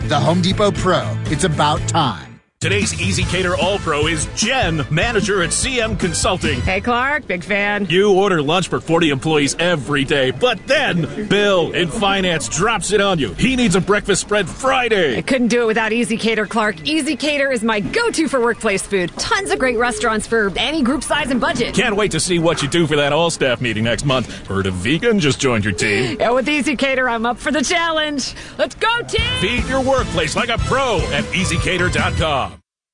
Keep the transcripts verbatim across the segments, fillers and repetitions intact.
The Home Depot Pro. It's about time. Today's EasyCater All-Pro is Jen, manager at C M Consulting. Hey, Clark, big fan. You order lunch for forty employees every day, but then Bill in finance drops it on you. He needs a breakfast spread Friday. I couldn't do it without EasyCater, Clark. EasyCater is my go-to for workplace food. Tons of great restaurants for any group size and budget. Can't wait to see what you do for that all-staff meeting next month. Heard a vegan just joined your team. Yeah, with EasyCater, I'm up for the challenge. Let's go, team! Feed your workplace like a pro at easy cater dot com.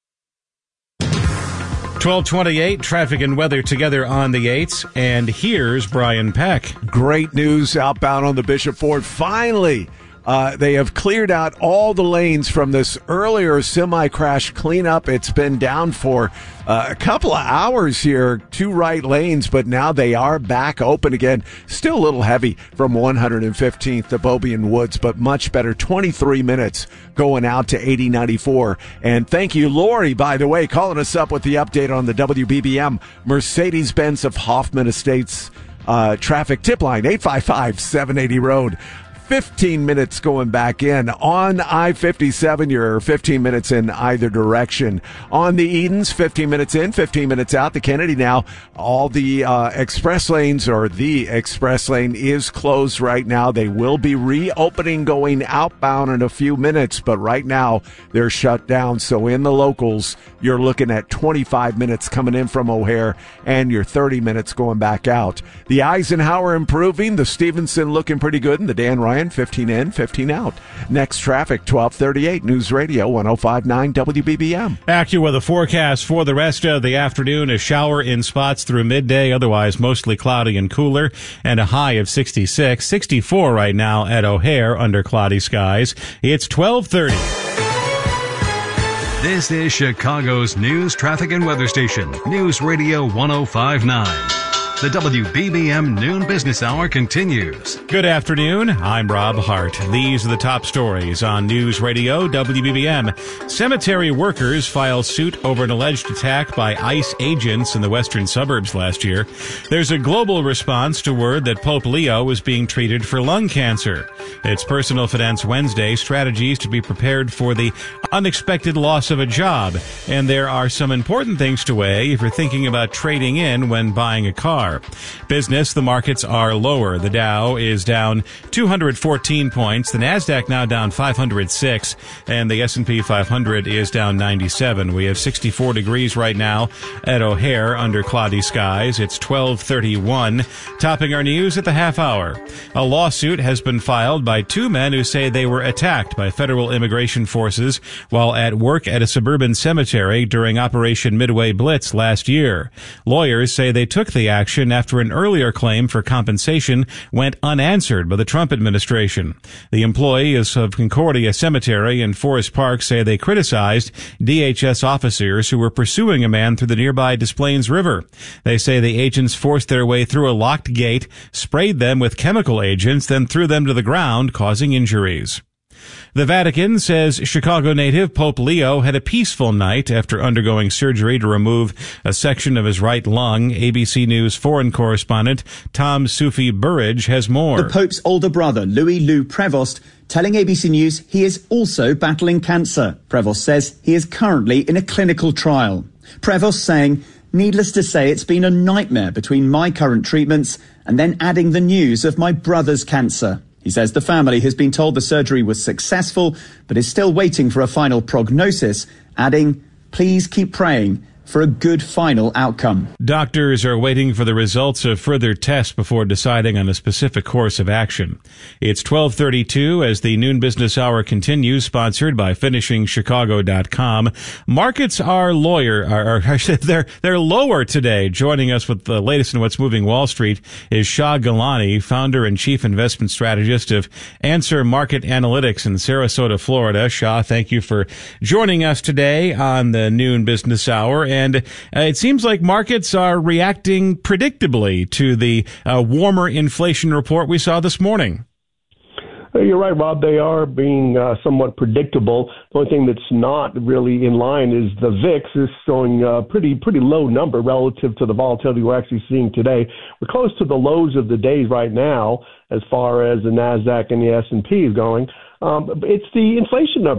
twelve twenty-eight, traffic and weather together on the eights, and here's Brian Peck. Great news outbound on the Bishop Ford. Finally, uh, they have cleared out all the lanes from this earlier semi-crash cleanup. It's been down for uh, a couple of hours here, two right lanes, but now they are back open again. Still a little heavy from one hundred fifteenth to Beaubien Woods, but much better. twenty-three minutes going out to eighty ninety-four. And thank you, Lori, by the way, calling us up with the update on the W B B M Mercedes-Benz of Hoffman Estates uh, traffic tip line, eight five five, seven eighty road. fifteen minutes going back in. On I fifty-seven, you're fifteen minutes in either direction. On the Edens, fifteen minutes in, fifteen minutes out. The Kennedy now, all the uh, express lanes, or the express lane, is closed right now. They will be reopening going outbound in a few minutes, but right now they're shut down. So in the locals, you're looking at twenty-five minutes coming in from O'Hare and your thirty minutes going back out. The Eisenhower improving, the Stevenson looking pretty good, and the Dan Ryan fifteen in, fifteen out. Next traffic, twelve thirty-eight, News Radio one oh five point nine W B B M. AccuWeather forecast for the rest of the afternoon. A shower in spots through midday, otherwise mostly cloudy and cooler, and a high of sixty-six. sixty-four right now at O'Hare under cloudy skies. It's twelve thirty. This is Chicago's news, traffic, and weather station, News Radio one oh five point nine. The W B B M Noon Business Hour continues. Good afternoon. I'm Rob Hart. These are the top stories on News Radio W B B M. Cemetery workers file suit over an alleged attack by ICE agents in the western suburbs last year. There's a global response to word that Pope Leo is being treated for lung cancer. It's Personal Finance Wednesday, strategies to be prepared for the unexpected loss of a job. And there are some important things to weigh if you're thinking about trading in when buying a car. Business, the markets are lower. The Dow is down two hundred fourteen points. The Nasdaq now down five hundred six, and the S and P five hundred is down ninety-seven. We have sixty-four degrees right now at O'Hare under cloudy skies. It's twelve thirty-one. Topping our news at the half hour. A lawsuit has been filed by two men who say they were attacked by federal immigration forces while at work at a suburban cemetery during Operation Midway Blitz last year. Lawyers say they took the action after an earlier claim for compensation went unanswered by the Trump administration. The employees of Concordia Cemetery in Forest Park say they criticized D H S officers who were pursuing a man through the nearby Des Plaines River. They say the agents forced their way through a locked gate, sprayed them with chemical agents, then threw them to the ground, causing injuries. The Vatican says Chicago native Pope Leo had a peaceful night after undergoing surgery to remove a section of his right lung. A B C News foreign correspondent Tom Sufi Burridge has more. The Pope's older brother, Louis Lou Prevost, telling A B C News he is also battling cancer. Prevost says he is currently in a clinical trial. Prevost saying, "Needless to say, it's been a nightmare between my current treatments and then adding the news of my brother's cancer." He says the family has been told the surgery was successful, but is still waiting for a final prognosis, adding, "Please keep praying for a good final outcome." Doctors are waiting for the results of further tests before deciding on a specific course of action. It's twelve thirty-two as the Noon Business Hour continues, sponsored by finishing chicago dot com. Markets are lawyer, are, are, they're, they're lower today. Joining us with the latest in what's moving Wall Street is Shah Gilani, founder and chief investment strategist of Answer Market Analytics in Sarasota, Florida. Shah, thank you for joining us today on the Noon Business Hour. And And uh, it seems like markets are reacting predictably to the uh, warmer inflation report we saw this morning. You're right, Rob. They are being uh, somewhat predictable. The only thing that's not really in line is the V I X is showing a pretty pretty low number relative to the volatility we're actually seeing today. We're close to the lows of the days right now as far as the NASDAQ and the S and P is going. Um, it's the inflation number